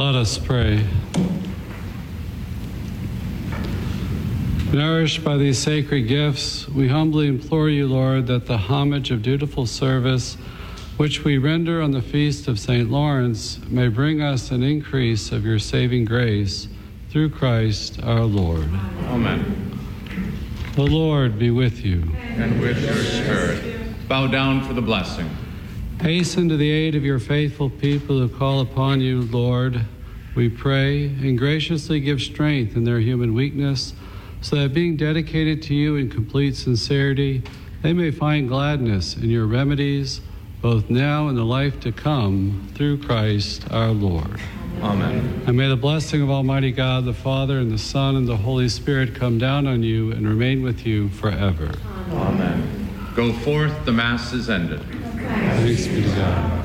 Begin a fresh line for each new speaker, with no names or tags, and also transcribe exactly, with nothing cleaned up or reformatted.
Let us pray. Nourished by these sacred gifts, we humbly implore you, Lord, that the homage of dutiful service which we render on the feast of Saint Lawrence may bring us an increase of your saving grace through Christ our Lord.
Amen.
The Lord be with you.
And with your spirit. Bow down for the blessing.
Hasten to the aid of your faithful people who call upon you, Lord, we pray, and graciously give strength in their human weakness, so that being dedicated to you in complete sincerity, they may find gladness in your remedies, both now and the life to come, through Christ our Lord.
Amen.
And may the blessing of Almighty God, the Father, and the Son, and the Holy Spirit come down on you and remain with you forever.
Amen. Go forth, the Mass is ended.
Thanks be to God.